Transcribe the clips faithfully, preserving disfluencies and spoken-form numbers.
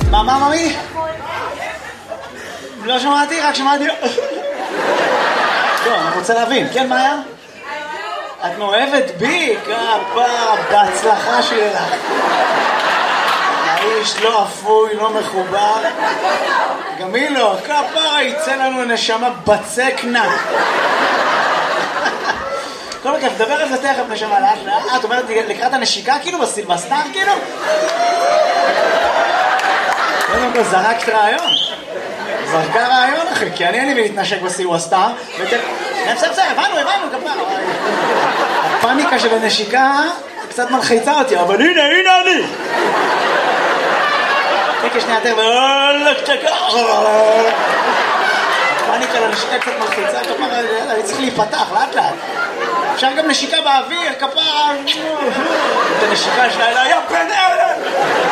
מה, מה, ממי? לא שמעתי, רק שמעתי... לא, אני רוצה להבין. כן, מה היה? את מאוהבת בי? כפרה, בהצלחה שלך. האיש לא אפוי, לא מחובר. גם היא לא, כפרה, יצא לנו נשמה בצק נק. כל מקרה, תדבר על זה תכף נשמה לאט לאט. את אומרת לקראת הנשיקה כאילו בסילבסטר כאילו? קודם כל זרקת רעיון. זרקה רעיון אחי, כי אני אין לי להתנשק בסילבסטר. בסדר, בסדר, הבנו, הבנו, כפרה. הפאניקה של הנשיקה קצת מלחיצה אותי, אבל הנה, הנה אני. תקי שנייה יותר, ואולך צ'קה. הפאניקה לנשיקה קצת מלחיצה, כפרה, אני צריך להיפתח, לאט לאט. אפשר גם נשיקה באוויר, כפרה. את הנשיקה שלה אלה, יא בן ארן!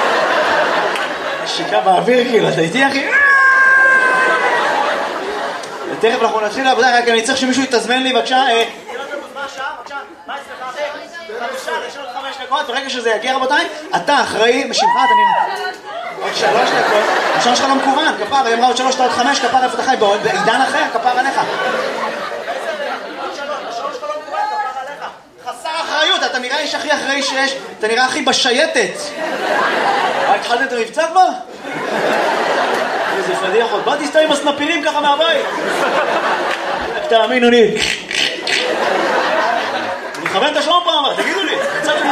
נשיקה באוויר, כאילו, אתה איתי אחי? ותכף אנחנו נתחיל לעבודה, רק אני צריך שמישהו יתזמן לי, בבקשה. מה השעה? בבקשה, מה אצלך? חמישה, יש עוד חמש דקות, ברגע שזה יגיע רבותיי, אתה אחראי, משמך, אתה נראה. עוד שלוש דקות, השעון שלך לא מקוון, כפר, היא אמרה עוד שלוש, עוד חמש, כפר, איפה אתה חי? בעידן אחר, כפר עליך. חסר אחריות, אתה נראה איש הכי אחראי שיש, אתה נראה הכי בשייטת. רק התחלת את המבצע כבר? איזה פדיחות, בא תסתום עם הסנפירים ככה מהבית. תאמינו לי. אני מכוון את השעון פעם, תגידו לי.